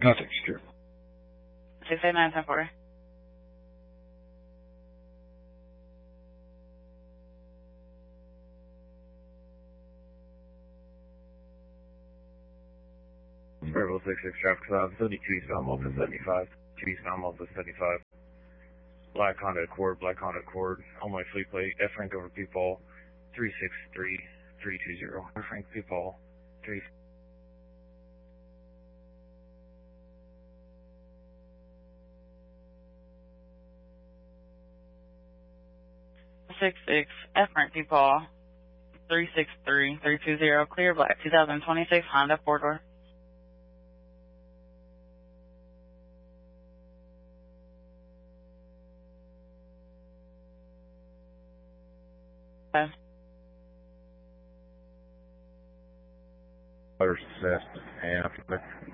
Nothing, sure. 689-1040. Bravo 66 traffic stop, 72 eastbound Malta 75. 2 eastbound Malta 75. Black Honda Accord, on my fleet plate, F. Frank over Peepal, 363320. F. Frank Peepal, 3. 66 F. Frank Peepal, 363320. Clear black 2026 Honda 4-door. First, and